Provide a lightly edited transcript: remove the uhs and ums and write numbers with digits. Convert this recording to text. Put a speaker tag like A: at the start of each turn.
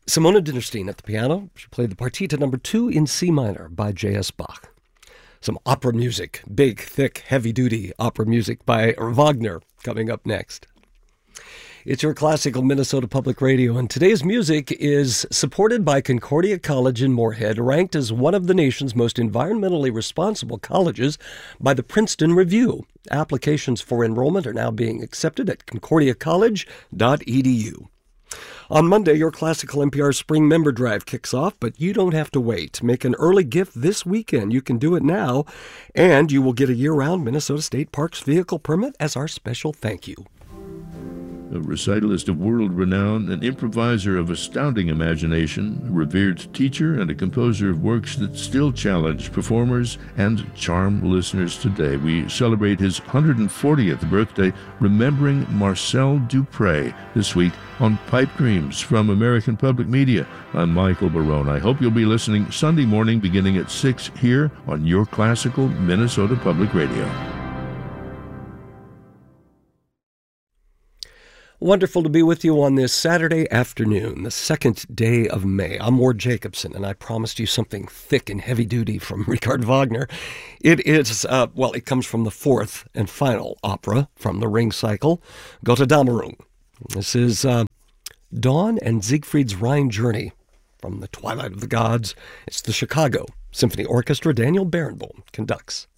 A: Simona Dinnerstein at the piano. She played the Partita number 2 in C minor by J.S. Bach. Some opera music, big, thick, heavy-duty opera music by Wagner coming up next. It's your classical Minnesota Public Radio, and today's music is supported by Concordia College in Moorhead, ranked as one of the nation's most environmentally responsible colleges by the Princeton Review. Applications for enrollment are now being accepted at concordiacollege.edu. On Monday, your Classical NPR Spring Member Drive kicks off, but you don't have to wait. Make an early gift this weekend. You can do it now, and you will get a year-round Minnesota State Parks vehicle permit as our special thank you.
B: A recitalist of world renown, an improviser of astounding imagination, a revered teacher, and a composer of works that still challenge performers and charm listeners today. We celebrate his 140th birthday, remembering Marcel Dupré this week on Pipe Dreams from American Public Media. I'm Michael Barone. I hope you'll be listening Sunday morning beginning at 6 here on your classical Minnesota Public Radio.
A: Wonderful to be with you on this Saturday afternoon, the second day of May. I'm Ward Jacobson, and I promised you something thick and heavy-duty from Richard Wagner. It is, it comes from the fourth and final opera from the Ring cycle, Götterdämmerung. This is Dawn and Siegfried's Rhine Journey from the Twilight of the Gods. It's the Chicago Symphony Orchestra. Daniel Barenboim conducts.